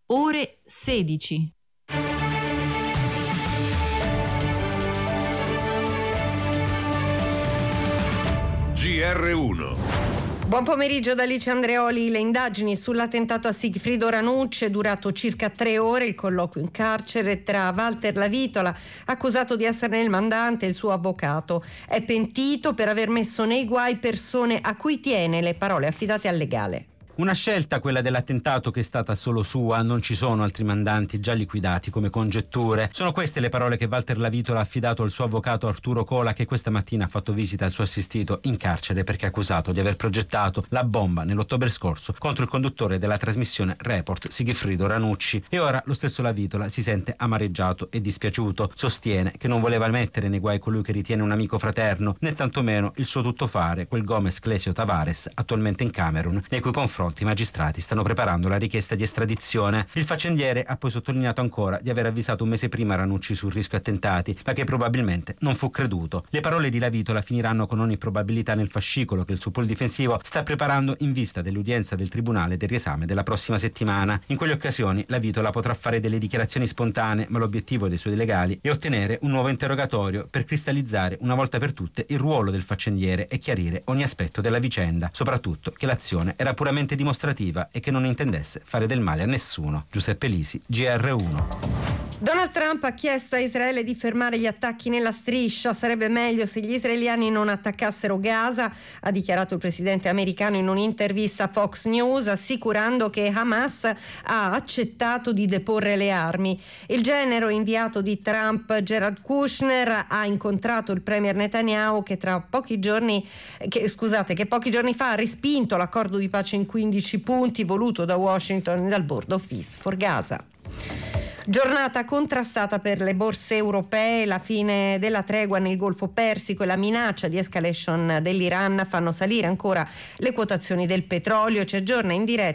ore 16. GR1. Buon pomeriggio da Alice Andreoli. Le indagini sull'attentato a Sigfrido Ranucci è durato circa 3 ore. Il colloquio in carcere tra Walter Lavitola, accusato di esserne il mandante, e il suo avvocato. È pentito per aver messo nei guai persone a cui tiene, le parole affidate al legale. Una scelta, quella dell'attentato, che è stata solo sua. Non ci sono altri mandanti già liquidati come congetture. Sono queste le parole che Walter Lavitola ha affidato al suo avvocato Arturo Cola, che questa mattina ha fatto visita al suo assistito in carcere perché è accusato di aver progettato la bomba nell'ottobre scorso contro il conduttore della trasmissione Report, Sigfrido Ranucci. E ora lo stesso Lavitola si sente amareggiato e dispiaciuto. Sostiene che non voleva mettere nei guai colui che ritiene un amico fraterno, né tantomeno il suo tuttofare, quel Gomez Clesio Tavares, attualmente in Camerun, nei cui confronti i magistrati stanno preparando la richiesta di estradizione. Il faccendiere ha poi sottolineato ancora di aver avvisato un mese prima Ranucci sul rischio attentati, ma che probabilmente non fu creduto. Le parole di Lavitola finiranno con ogni probabilità nel fascicolo che il suo pool difensivo sta preparando in vista dell'udienza del tribunale del riesame della prossima settimana. In quelle occasioni Lavitola potrà fare delle dichiarazioni spontanee, ma l'obiettivo dei suoi legali è ottenere un nuovo interrogatorio per cristallizzare una volta per tutte il ruolo del faccendiere e chiarire ogni aspetto della vicenda, soprattutto che l'azione era puramente dimostrativa e che non intendesse fare del male a nessuno. Giuseppe Lisi, GR1. Donald Trump ha chiesto a Israele di fermare gli attacchi nella striscia. Sarebbe meglio se gli israeliani non attaccassero Gaza, ha dichiarato il presidente americano in un'intervista a Fox News, assicurando che Hamas ha accettato di deporre le armi. Il genero inviato di Trump, Jared Kushner, ha incontrato il premier Netanyahu, che pochi giorni fa ha respinto l'accordo di pace in 15 punti voluto da Washington e dal Board of Peace for Gaza. Giornata contrastata per le borse europee. La fine della tregua nel Golfo Persico e la minaccia di escalation dell'Iran fanno salire ancora le quotazioni del petrolio. Ci aggiorna in diretta